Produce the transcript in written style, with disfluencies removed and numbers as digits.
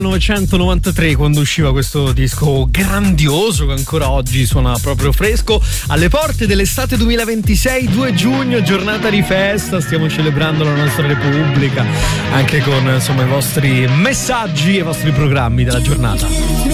1993, quando usciva questo disco grandioso che ancora oggi suona proprio fresco, alle porte dell'estate 2026, 2 giugno, giornata di festa, stiamo celebrando la nostra Repubblica anche con insomma i vostri messaggi e i vostri programmi della giornata.